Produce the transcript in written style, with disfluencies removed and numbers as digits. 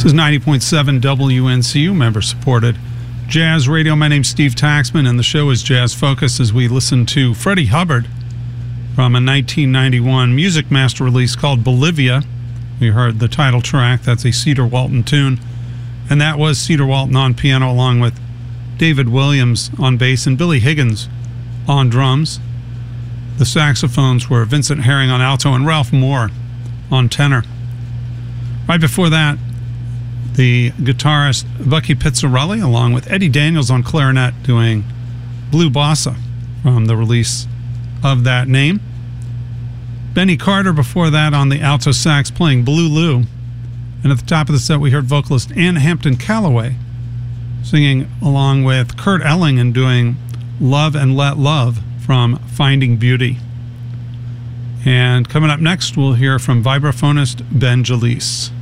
This is 90.7 WNCU, member-supported Jazz Radio. My name's Steve Taxman, and the show is Jazz Focus as we listen to Freddie Hubbard from a 1991 Music Master release called Bolivia. We heard the title track. That's a Cedar Walton tune. And that was Cedar Walton on piano along with David Williams on bass and Billy Higgins on drums. The saxophones were Vincent Herring on alto and Ralph Moore on tenor. Right before that, the guitarist Bucky Pizzarelli along with Eddie Daniels on clarinet doing Blue Bossa from the release of that name. Benny Carter before that on the alto sax playing Blue Lou. And at the top of the set we heard vocalist Ann Hampton Calloway singing along with Kurt Elling and doing Love and Let Love from Finding Beauty. And coming up next we'll hear from vibraphonist Ben Jalise.